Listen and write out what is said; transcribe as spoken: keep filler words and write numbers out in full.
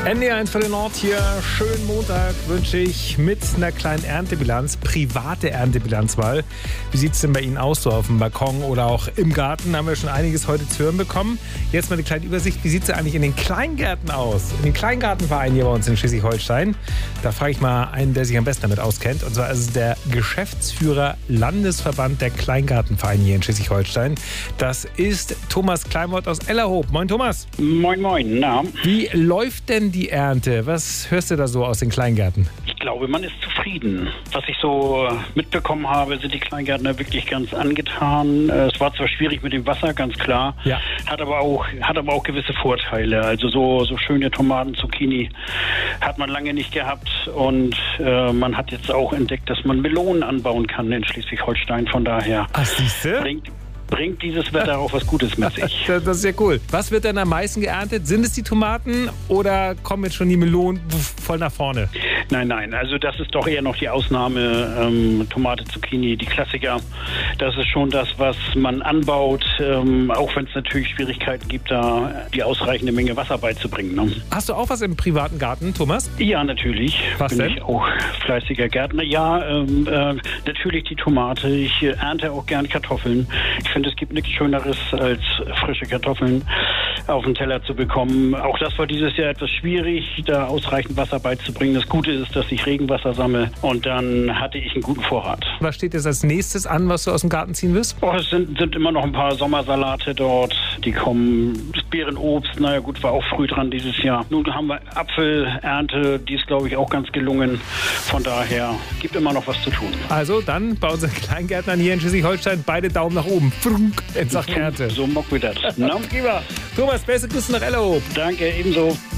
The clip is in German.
N D eins für den Nord hier. Schönen Montag wünsche ich mit einer kleinen Erntebilanz, private Erntebilanz mal. Wie sieht es denn bei Ihnen aus, so auf dem Balkon oder auch im Garten? Haben wir schon einiges heute zu hören bekommen. Jetzt mal eine kleine Übersicht. Wie sieht es eigentlich in den Kleingärten aus? In den Kleingartenvereinen hier bei uns in Schleswig-Holstein. Da frage ich mal einen, der sich am besten damit auskennt. Und zwar ist es der Geschäftsführer Landesverband der Kleingartenvereine hier in Schleswig-Holstein. Das ist Thomas Kleinwort aus Ellerhoop. Moin Thomas. Moin moin, na. Wie läuft denn die Ernte? Was hörst du da so aus den Kleingärten? Ich glaube, man ist zufrieden. Was ich so mitbekommen habe, sind die Kleingärtner wirklich ganz angetan. Es war zwar schwierig mit dem Wasser, ganz klar, ja. hat aber auch hat aber auch gewisse Vorteile. Also so so schöne Tomaten, Zucchini hat man lange nicht gehabt und äh, man hat jetzt auch entdeckt, dass man Melonen anbauen kann in Schleswig-Holstein. Von daher Ach, siehste? bringt Bringt dieses Wetter auch was Gutes mit sich. Das ist ja cool. Was wird denn am meisten geerntet? Sind es die Tomaten oder kommen jetzt schon die Melonen voll nach vorne? Nein, nein, also das ist doch eher noch die Ausnahme. Ähm, Tomate, Zucchini, die Klassiker. Das ist schon das, was man anbaut, ähm, auch wenn es natürlich Schwierigkeiten gibt, da die ausreichende Menge Wasser beizubringen. Ne? Hast du auch was im privaten Garten, Thomas? Ja, natürlich. Was Bin denn? Ich auch fleißiger Gärtner. Ja, ähm, äh, natürlich die Tomate. Ich äh, ernte auch gern Kartoffeln. Ich finde, es gibt nichts Schöneres, als frische Kartoffeln auf den Teller zu bekommen. Auch das war dieses Jahr etwas schwierig, da ausreichend Wasser beizubringen. Das Gute ist, dass ich Regenwasser sammle und dann hatte ich einen guten Vorrat. Was steht jetzt als nächstes an, was du aus dem Garten ziehen wirst? Oh, es sind, sind immer noch ein paar Sommersalate dort, die kommen. Das Beerenobst, naja gut, war auch früh dran dieses Jahr. Nun haben wir Apfelernte, die ist glaube ich auch ganz gelungen. Von daher gibt immer noch was zu tun. Also dann bei unseren Kleingärtnern hier in Schleswig-Holstein beide Daumen nach oben. In Sachen Ernte. So mocken wir das. Ne? Prima. Thomas, beste Grüße nach Ellerhoop. Danke, ebenso.